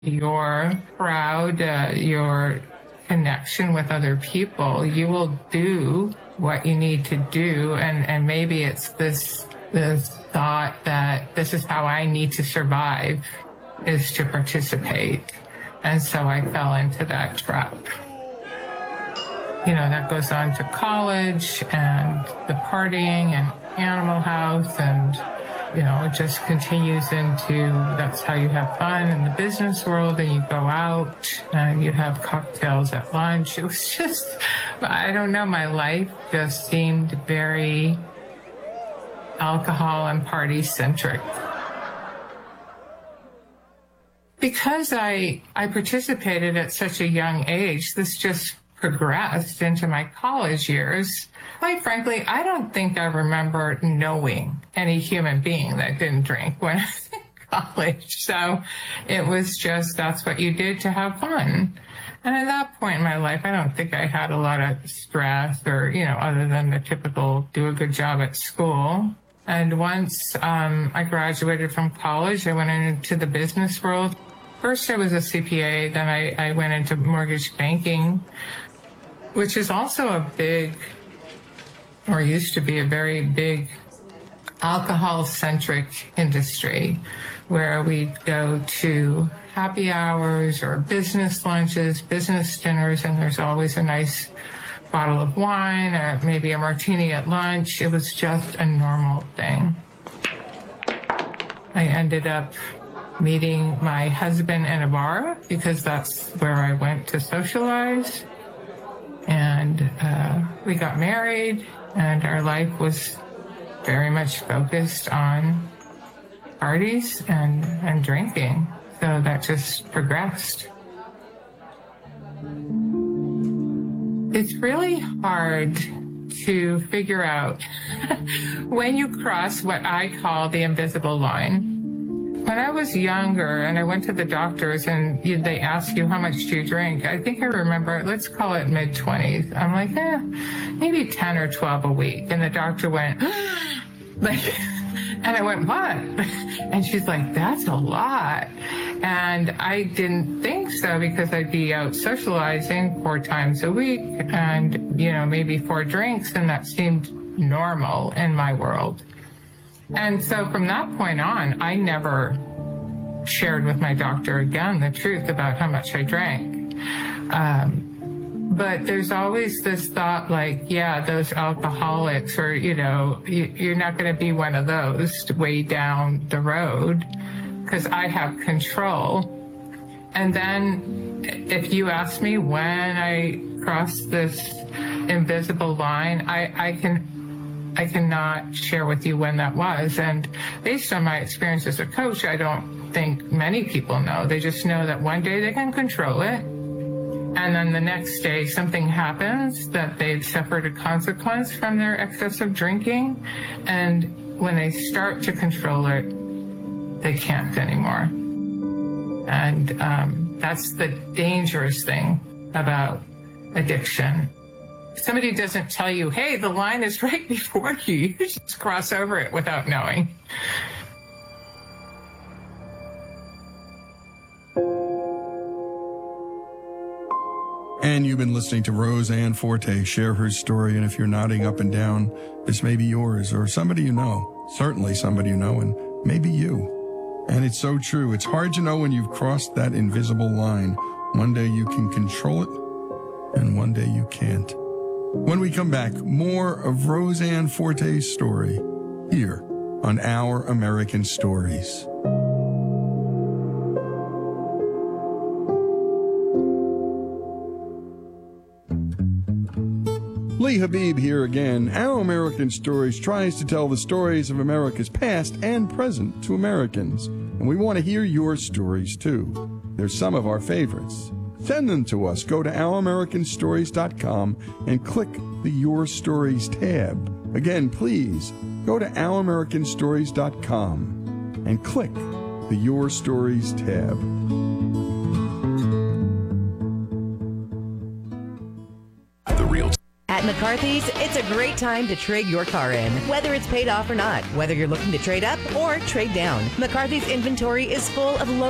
your crowd, your connection with other people, you will do what you need to do. And maybe it's this thought that this is how I need to survive, is to participate. And so I fell into that trap. You know, that goes on to college and the partying and Animal House, and, you know, it just continues into, that's how you have fun in the business world, and you go out and you have cocktails at lunch. It was just, I don't know, my life just seemed very alcohol and party centric. Because I participated at such a young age, this just progressed into my college years. Quite frankly, I don't think I remember knowing any human being that didn't drink when I was in college. So it was just, that's what you did to have fun. And at that point in my life, I don't think I had a lot of stress or, you know, other than the typical do a good job at school. And once I graduated from college, I went into the business world. First, I was a CPA, then I went into mortgage banking, which is also a big, or used to be a very big, alcohol-centric industry, where we'd go to happy hours or business lunches, business dinners, and there's always a nice bottle of wine or maybe a martini at lunch. It was just a normal thing. I ended up meeting my husband in a bar because that's where I went to socialize. And we got married, and our life was very much focused on parties and drinking. So that just progressed. It's really hard to figure out when you cross what I call the invisible line. When I was younger and I went to the doctors and they asked you how much do you drink, I think I remember, let's call it mid-20s. I'm like, maybe 10 or 12 a week. And the doctor went, like, and I went, what? And she's like, that's a lot. And I didn't think so because I'd be out socializing 4 times a week and, you know, maybe 4 drinks, and that seemed normal in my world. And so from that point on, I never shared with my doctor again the truth about how much I drank. But there's always this thought like, yeah, those alcoholics, or, you know, you're not going to be one of those way down the road because I have control. And then if you ask me when I crossed this invisible line, I cannot share with you when that was. And based on my experience as a coach, I don't think many people know. They just know that one day they can control it, and then the next day something happens that they've suffered a consequence from their excessive drinking. And when they start to control it, they can't anymore. And that's the dangerous thing about addiction. Somebody doesn't tell you, hey, the line is right before you. You just cross over it without knowing. And you've been listening to Roseanne Forte share her story. And if you're nodding up and down, this may be yours or somebody you know, certainly somebody you know, and maybe you. And it's so true. It's hard to know when you've crossed that invisible line. One day you can control it, and one day you can't. When we come back, more of Roseanne Forte's story here on Our American Stories. Lee Habib here again. Our American Stories tries to tell the stories of America's past and present to Americans. And we want to hear your stories too. They're some of our favorites. Send them to us. Go to ouramericanstories.com and click the Your Stories tab. Again, please go to ouramericanstories.com and click the Your Stories tab. At McCarthy's, it's a great time to trade your car in, whether it's paid off or not, whether you're looking to trade up or trade down. McCarthy's inventory is full of low